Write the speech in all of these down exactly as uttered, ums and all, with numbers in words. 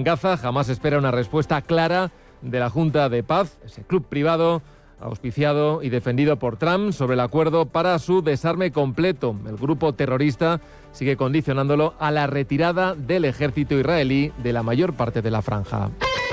en Gaza. Jamás espera una respuesta clara de la Junta de Paz, ese club privado auspiciado y defendido por Trump, sobre el acuerdo para su desarme completo. El grupo terrorista sigue condicionándolo a la retirada del ejército israelí de la mayor parte de la franja.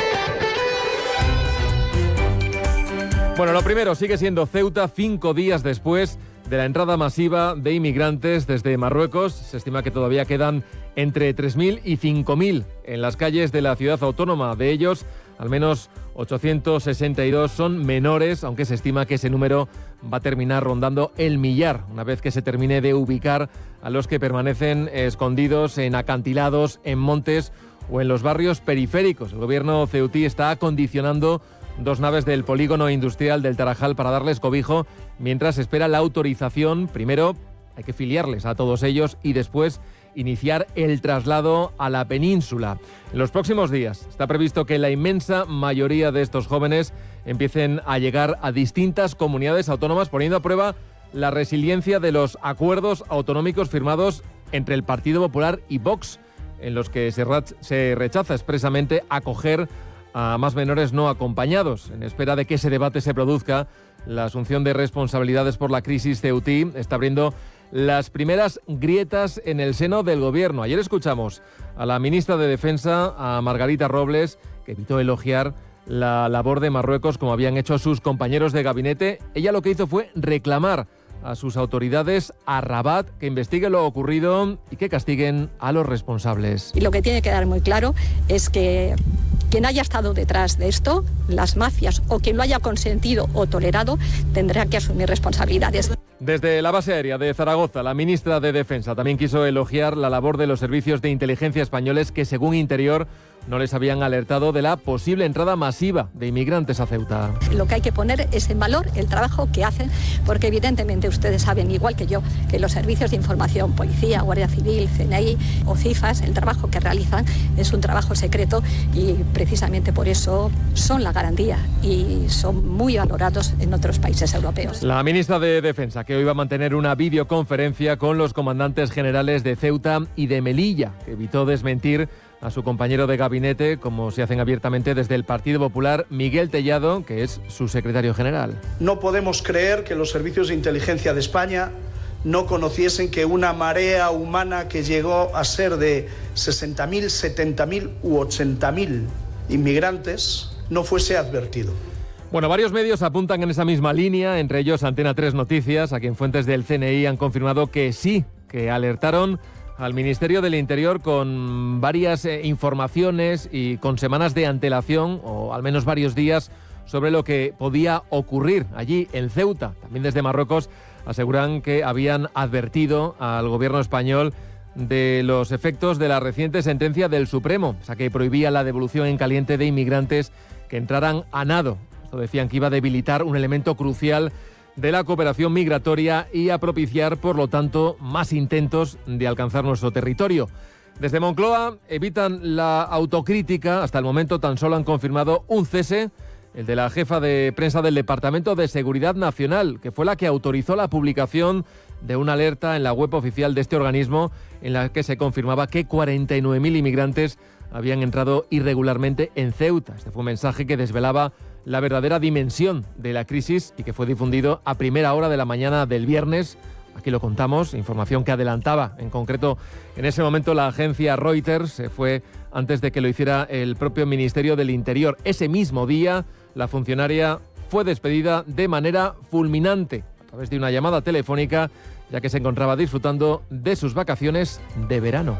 Bueno, lo primero sigue siendo Ceuta, cinco días después de la entrada masiva de inmigrantes desde Marruecos. Se estima que todavía quedan entre tres mil y cinco mil en las calles de la ciudad autónoma. De ellos, al menos ochocientos sesenta y dos son menores, aunque se estima que ese número va a terminar rondando el millar, una vez que se termine de ubicar a los que permanecen escondidos en acantilados, en montes o en los barrios periféricos. El gobierno ceutí está acondicionando dos naves del polígono industrial del Tarajal para darles cobijo, mientras espera la autorización. Primero hay que filiarles a todos ellos y después iniciar el traslado a la península. En los próximos días está previsto que la inmensa mayoría de estos jóvenes empiecen a llegar a distintas comunidades autónomas, poniendo a prueba la resiliencia de los acuerdos autonómicos firmados entre el Partido Popular y Vox, en los que se, se rechaza expresamente acoger a más menores no acompañados. En espera de que ese debate se produzca, la asunción de responsabilidades por la crisis ceutí está abriendo las primeras grietas en el seno del gobierno. Ayer escuchamos a la ministra de Defensa, a Margarita Robles, que evitó elogiar la labor de Marruecos como habían hecho sus compañeros de gabinete. Ella lo que hizo fue reclamar a sus autoridades, a Rabat, que investiguen lo ocurrido y que castiguen a los responsables. Y lo que tiene que quedar muy claro es que quien haya estado detrás de esto, las mafias o quien lo haya consentido o tolerado, tendrá que asumir responsabilidades. Desde la base aérea de Zaragoza, la ministra de Defensa también quiso elogiar la labor de los servicios de inteligencia españoles que, según Interior, no les habían alertado de la posible entrada masiva de inmigrantes a Ceuta. Lo que hay que poner es en valor el trabajo que hacen, porque evidentemente ustedes saben, igual que yo, que los servicios de información, Policía, Guardia Civil, C N I o CIFAS, el trabajo que realizan es un trabajo secreto y precisamente por eso son la garantía y son muy valorados en otros países europeos. La ministra de Defensa, que hoy va a mantener una videoconferencia con los comandantes generales de Ceuta y de Melilla, que evitó desmentir a su compañero de gabinete, como se hacen abiertamente desde el Partido Popular, Miguel Tellado, que es su secretario general. No podemos creer que los servicios de inteligencia de España no conociesen que una marea humana que llegó a ser de sesenta mil, setenta mil u ochenta mil inmigrantes no fuese advertido. Bueno, varios medios apuntan en esa misma línea, entre ellos Antena tres Noticias, a quien fuentes del C N I han confirmado que sí, que alertaron al Ministerio del Interior con varias eh, informaciones y con semanas de antelación, o al menos varios días, sobre lo que podía ocurrir allí en Ceuta. También desde Marruecos aseguran que habían advertido al gobierno español de los efectos de la reciente sentencia del Supremo, esa que prohibía la devolución en caliente de inmigrantes que entraran a nado. Esto decían que iba a debilitar un elemento crucial de la cooperación migratoria y a propiciar, por lo tanto, más intentos de alcanzar nuestro territorio. Desde Moncloa evitan la autocrítica. Hasta el momento tan solo han confirmado un cese, el de la jefa de prensa del Departamento de Seguridad Nacional, que fue la que autorizó la publicación de una alerta en la web oficial de este organismo en la que se confirmaba que cuarenta y nueve mil inmigrantes habían entrado irregularmente en Ceuta. Este fue un mensaje que desvelaba la verdadera dimensión de la crisis y que fue difundido a primera hora de la mañana del viernes. Aquí lo contamos, información que adelantaba en concreto en ese momento la agencia Reuters. Se fue antes de que lo hiciera el propio Ministerio del Interior. Ese mismo día, la funcionaria fue despedida de manera fulminante a través de una llamada telefónica, ya que se encontraba disfrutando de sus vacaciones de verano.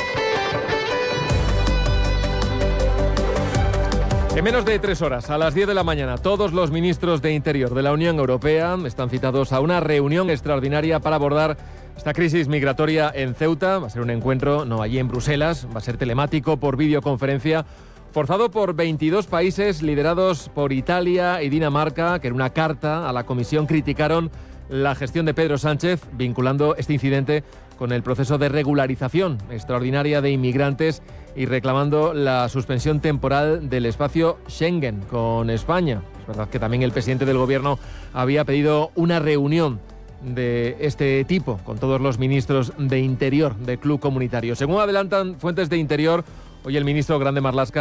En menos de tres horas, a las diez de la mañana, todos los ministros de Interior de la Unión Europea están citados a una reunión extraordinaria para abordar esta crisis migratoria en Ceuta. Va a ser un encuentro, no allí en Bruselas, va a ser telemático por videoconferencia, forzado por veintidós países liderados por Italia y Dinamarca, que en una carta a la Comisión criticaron la gestión de Pedro Sánchez, vinculando este incidente con el proceso de regularización extraordinaria de inmigrantes y reclamando la suspensión temporal del espacio Schengen con España. Es verdad que también el presidente del gobierno había pedido una reunión de este tipo con todos los ministros de Interior del Club Comunitario. Según adelantan fuentes de Interior, hoy el ministro Grande Marlaska